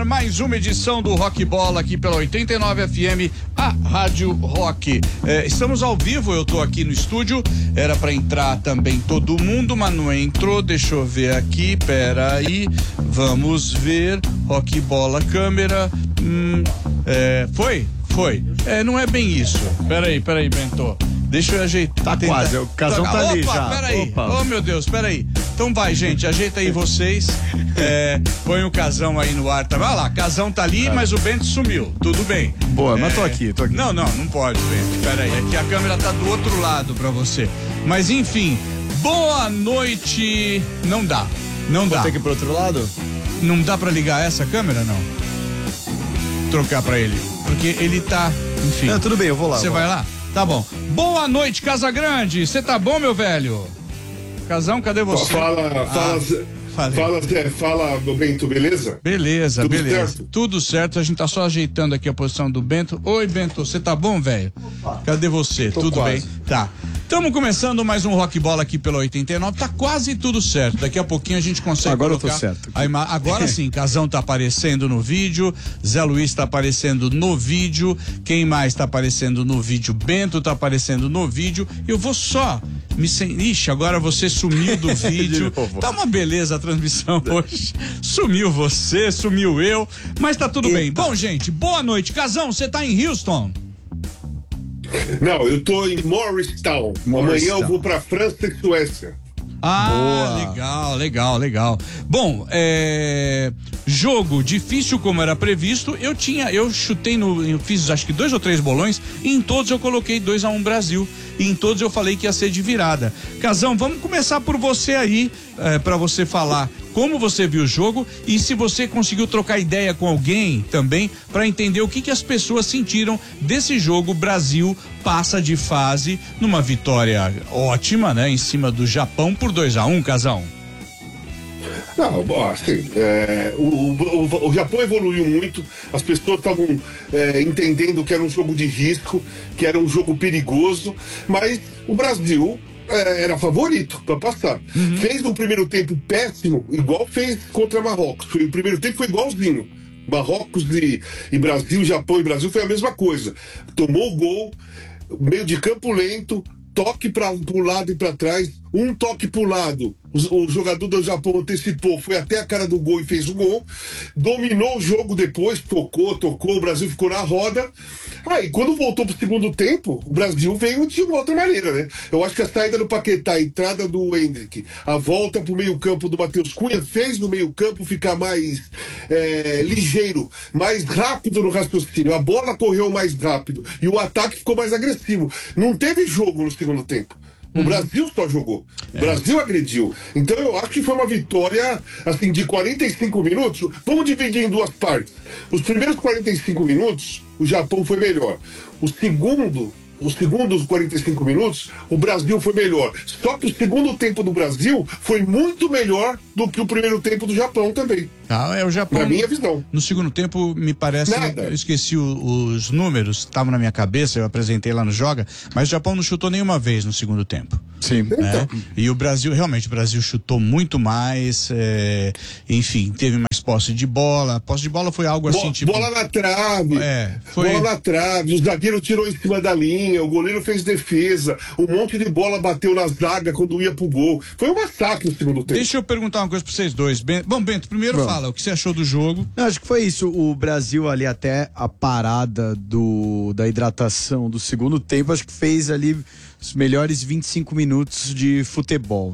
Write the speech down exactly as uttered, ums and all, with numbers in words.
Mais uma edição do Rock Bola aqui pela oitenta e nove F M, a Rádio Rock. É, estamos ao vivo, eu tô aqui no estúdio, era pra entrar também todo mundo, mas não entrou, deixa eu ver aqui, pera aí, vamos ver, Rock Bola, câmera, hum, é, foi? Foi. É, não é bem isso, pera aí, pera aí, Bento. Deixa eu ajeitar. Tá tentar... quase, o Casão tá ali Opa, já. Peraí. Opa. Oh, meu Deus, peraí. Então vai, gente, ajeita aí vocês. É, põe o Casão aí no ar. Tá? Vai lá, Casão tá ali, mas o Bento sumiu. Tudo bem. Boa, é... mas tô aqui, tô aqui. Não, não, não pode, Bento. Peraí, aqui a câmera tá do outro lado pra você. Mas enfim, boa noite. Não dá, não dá. Vou ter que ir pro outro lado? Não dá pra ligar essa câmera, não? Trocar pra ele. Porque ele tá, enfim. Não, tudo bem, eu vou lá. Você vai lá? Tá bom. Boa noite, Casagrande. Você tá bom, meu velho? Casão, cadê você? Fala, fala, ah, fala, fala, do Bento, beleza? Beleza, Tudo beleza. certo? Tudo certo, a gente tá só ajeitando aqui a posição do Bento. Oi, Bento, você tá bom, velho? Cadê você? Tô Tudo quase. bem? Tá. Estamos começando mais um Rock Bola aqui pela oitenta e nove, tá quase tudo certo. Daqui a pouquinho a gente consegue Agora colocar... eu tô certo. a ima... Agora sim, Casão tá aparecendo no vídeo, Zé Luiz tá aparecendo no vídeo, quem mais tá aparecendo no vídeo? Bento tá aparecendo no vídeo. Eu vou só me sem... Ixi, agora você sumiu do vídeo. Tá uma beleza a transmissão hoje. Sumiu você, sumiu eu, mas tá tudo Eita. bem. Bom, gente, boa noite. Casão, você tá em Houston? Não, eu tô em Morristown. Morristown. Amanhã eu vou pra França e Suécia. Ah, Boa. legal, legal, legal. Bom, é... jogo difícil como era previsto, eu tinha, eu chutei no, eu fiz acho que dois ou três bolões, e em todos eu coloquei dois a um Brasil, e em todos eu falei que ia ser de virada. Casão, vamos começar por você aí, é, para você falar como você viu o jogo e se você conseguiu trocar ideia com alguém também para entender o que que as pessoas sentiram desse jogo. Brasil passa de fase numa vitória ótima, né, em cima do Japão por dois a um, Casão. Não, bom, assim, é, o, o, o Japão evoluiu muito, as pessoas estavam é, entendendo que era um jogo de risco, que era um jogo perigoso, mas o Brasil é, era favorito para passar. Uhum. Fez um primeiro tempo péssimo, igual fez contra Marrocos. Foi, o primeiro tempo foi igualzinho. Marrocos e, e Brasil, Japão e Brasil foi a mesma coisa. Tomou o gol, meio de campo lento, toque para o lado e para trás, um toque para o lado. O, o jogador do Japão antecipou, foi até a cara do gol e fez o gol. Dominou o jogo depois, tocou, tocou, o Brasil ficou na roda. Aí, quando voltou pro segundo tempo, o Brasil veio de uma outra maneira, né? Eu acho que a saída do Paquetá, a entrada do Hendrick, a volta pro meio-campo do Matheus Cunha fez no meio-campo ficar mais é, ligeiro, mais rápido no raciocínio. A bola correu mais rápido e o ataque ficou mais agressivo. Não teve jogo no segundo tempo. O Brasil só jogou. O Brasil agrediu. Então eu acho que foi uma vitória, assim, de quarenta e cinco minutos. Vamos dividir em duas partes. Os primeiros quarenta e cinco minutos, o Japão foi melhor. O segundo, os segundos quarenta e cinco minutos, o Brasil foi melhor. Só que o segundo tempo do Brasil foi muito melhor do que o primeiro tempo do Japão também. Ah, é o Japão. Na minha visão. No segundo tempo, me parece, Nada. eu esqueci o, os números, estavam na minha cabeça, eu apresentei lá no Joga, mas o Japão não chutou nenhuma vez no segundo tempo. Sim. Né? E o Brasil, realmente, o Brasil chutou muito mais, é, enfim, teve mais posse de bola. Posse de bola foi algo assim, Bo tipo... Bola na trave. É, foi... Bola na trave. O zagueiro tirou em cima da linha, o goleiro fez defesa, um monte de bola bateu na zaga quando ia pro gol. Foi um massacre no segundo tempo. Deixa eu perguntar uma coisa pra vocês dois. Ben... Bom, Bento, primeiro Bom. fala, o que você achou do jogo? Eu acho que foi isso. O Brasil ali até a parada do, da hidratação do segundo tempo, acho que fez ali os melhores vinte e cinco minutos de futebol.